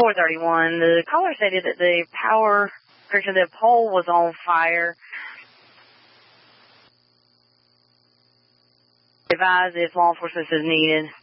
431. The caller stated that the pole was on fire. Advise if law enforcement is needed.